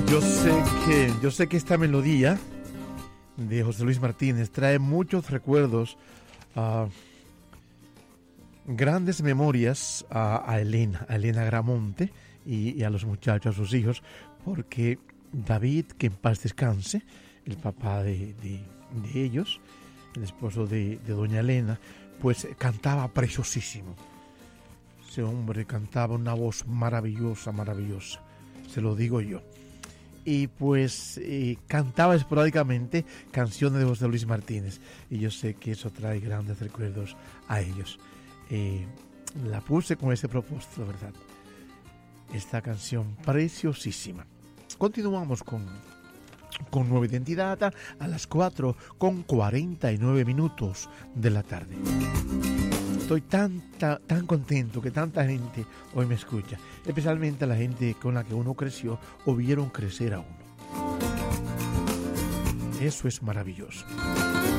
Yo sé que esta melodía de José Luis Martínez trae muchos recuerdos, grandes memorias a Elena Gramonte y a los muchachos, a sus hijos, porque David, que en paz descanse, el papá de ellos, el esposo de doña Elena, pues cantaba preciosísimo. Ese hombre cantaba una voz maravillosa, maravillosa, se lo digo yo. Y pues cantaba esporádicamente canciones de José Luis Martínez, y yo sé que eso trae grandes recuerdos a ellos. La puse con ese propósito, ¿verdad? Esta canción preciosísima. Continuamos con Nueva Identidad a las 4:49 de la tarde. Estoy tan contento que tanta gente hoy me escucha, especialmente la gente con la que uno creció o vieron crecer a uno. Eso es maravilloso.